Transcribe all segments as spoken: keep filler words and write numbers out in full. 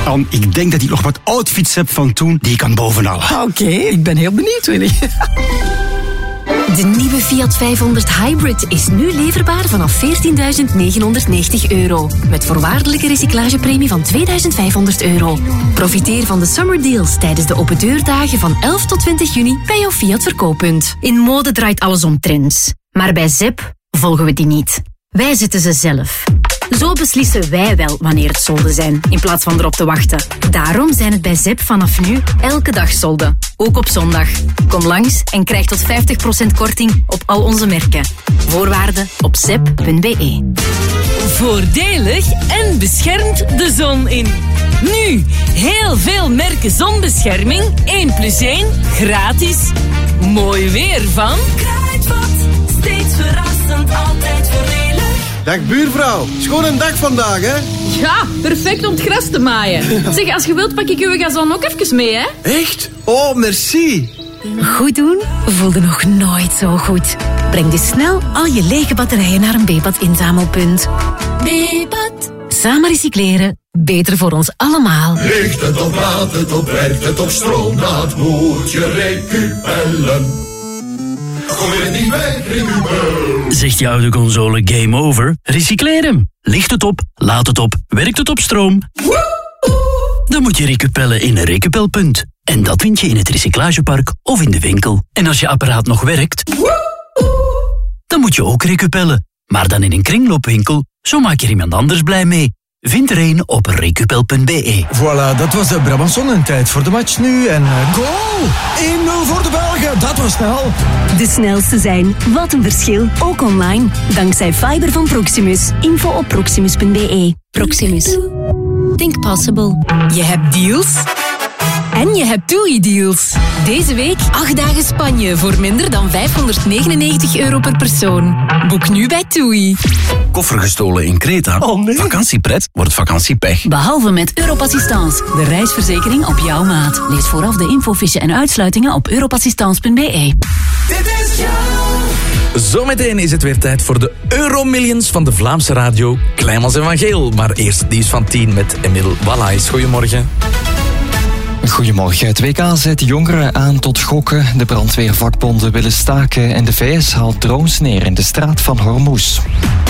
Anne, ik denk dat ik nog wat outfits heb van toen die ik kan bovenal. Oké, okay, ik ben heel benieuwd, Willy. De nieuwe Fiat vijfhonderd Hybrid is nu leverbaar vanaf veertienduizend negenhonderdnegentig euro. Met voorwaardelijke recyclagepremie van tweeduizend vijfhonderd euro. Profiteer van de summer deals tijdens de open deurdagen van elf tot twintig juni bij jouw Fiat verkooppunt. In mode draait alles om trends. Maar bij Zep volgen we die niet. Wij zetten ze zelf. Zo beslissen wij wel wanneer het solden zijn, in plaats van erop te wachten. Daarom zijn het bij Zep vanaf nu elke dag solden. Ook op zondag. Kom langs en krijg tot vijftig procent korting op al onze merken. Voorwaarden op zep punt be. Voordelig en beschermt de zon in. Nu, heel veel merken zonbescherming. één plus één, gratis. Mooi weer van Kruidvat. Steeds verrassend, altijd voordelig. Dag buurvrouw, schoon een dag vandaag, hè? Ja, perfect om het gras te maaien. Zeg, als je wilt pak ik uw gazon ook even mee, hè? Echt? Oh, merci. Goed doen voelde nog nooit zo goed. Breng dus snel al je lege batterijen naar een B-pad inzamelpunt. B-pad. Samen recycleren, beter voor ons allemaal. Ligt het op, laat het op, werkt het op stroom, dat moet je recupellen. Kom je niet weg, recupel. Zegt je oude console game over? Recycleer hem. Ligt het op, laat het op, werkt het op stroom? Dan moet je recupellen in een recupelpunt. En dat vind je in het recyclagepark of in de winkel. En als je apparaat nog werkt, dan moet je ook recupellen. Maar dan in een kringloopwinkel, zo maak je er iemand anders blij mee. Vind er een op recupel punt be. Voilà, dat was de Brabantson en tijd voor de match nu. En uh, goal! één nul voor de Belgen, dat was snel. De snelste zijn, wat een verschil, ook online. Dankzij fiber van Proximus. Info op proximus punt be. Proximus. Think possible. Je hebt deals en je hebt TUI-deals. Deze week acht dagen Spanje voor minder dan vijfhonderdnegenennegentig euro per persoon. Boek nu bij TUI. Koffer gestolen in Kreta? Oh nee. Vakantiepret wordt vakantiepech. Behalve met Europassistance, de reisverzekering op jouw maat. Lees vooraf de infofiche en uitsluitingen op europassistance punt be. Dit is jou. Zometeen is het weer tijd voor de Euromillions van de Vlaamse radio Kleinmans en Van Geel. Maar eerst die is van tien met Emile Wallace. Goedemorgen. Goedemorgen. Het W K zet jongeren aan tot gokken. De brandweervakbonden willen staken en de V S haalt drones neer in de straat van Hormuz.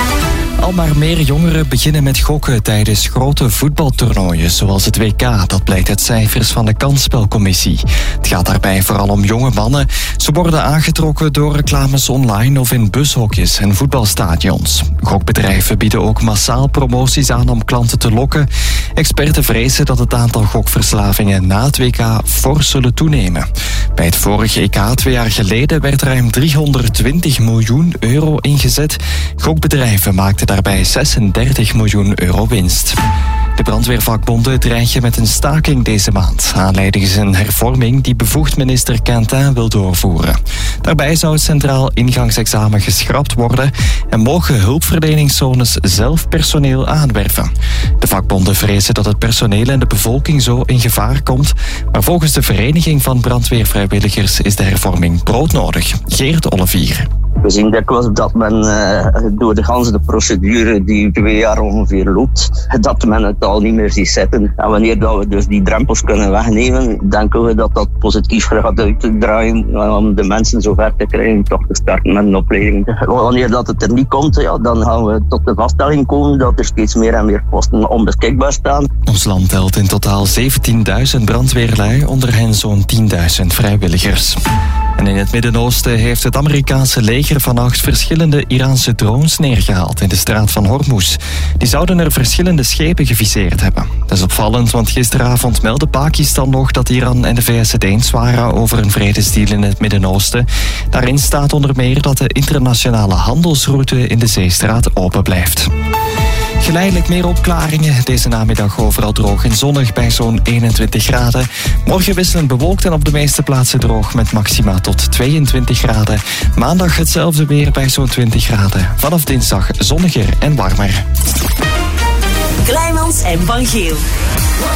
Al maar meer jongeren beginnen met gokken tijdens grote voetbaltoernooien, zoals het W K. Dat blijkt uit cijfers van de Kansspelcommissie. Het gaat daarbij vooral om jonge mannen. Ze worden aangetrokken door reclames online of in bushokjes en voetbalstadions. Gokbedrijven bieden ook massaal promoties aan om klanten te lokken. Experten vrezen dat het aantal gokverslavingen na het W K fors zullen toenemen. Bij het vorige E K twee jaar geleden werd ruim driehonderdtwintig miljoen euro ingezet. Gokbedrijven maakten daarbij zesendertig miljoen euro winst. De brandweervakbonden dreigen met een staking deze maand. Aanleiding is een hervorming die bevoegd minister Quentin wil doorvoeren. Daarbij zou het centraal ingangsexamen geschrapt worden en mogen hulpverleningszones zelf personeel aanwerven. De vakbonden vrezen dat het personeel en de bevolking zo in gevaar komt, maar volgens de Vereniging van Brandweervrijwilligers is de hervorming broodnodig. Geert Olivier. We zien dikwijls dat men uh, door de ganse procedure die twee jaar ongeveer loopt, dat men het al niet meer ziet zitten. En wanneer dat we dus die drempels kunnen wegnemen, denken we dat dat positief gaat uitdraaien om de mensen zover te krijgen toch te starten met een opleiding. Wanneer dat het er niet komt, ja, dan gaan we tot de vaststelling komen dat er steeds meer en meer posten onbeschikbaar staan. Ons land telt in totaal zeventienduizend brandweerlui, onder hen zo'n tienduizend vrijwilligers. En in het Midden-Oosten heeft het Amerikaanse leger vannacht verschillende Iraanse drones neergehaald in de straat van Hormuz. Die zouden er verschillende schepen geviseerd hebben. Dat is opvallend, want gisteravond meldde Pakistan nog dat Iran en de V S het eens waren over een vredesdeal in het Midden-Oosten. Daarin staat onder meer dat de internationale handelsroute in de zeestraat open blijft. Geleidelijk meer opklaringen. Deze namiddag overal droog en zonnig bij zo'n eenentwintig graden. Morgen wisselend bewolkt en op de meeste plaatsen droog met maxima tot tweeëntwintig graden. Maandag hetzelfde weer bij zo'n twintig graden. Vanaf dinsdag zonniger en warmer. Kleinmans en Van Geel.